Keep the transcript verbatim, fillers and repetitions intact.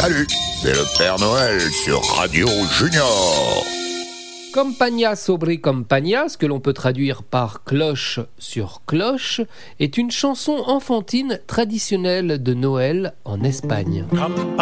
Salut, c'est le Père Noël sur Radio Junior. Campagna sobre campagna, ce que l'on peut traduire par cloche sur cloche, est une chanson enfantine traditionnelle de Noël en Espagne.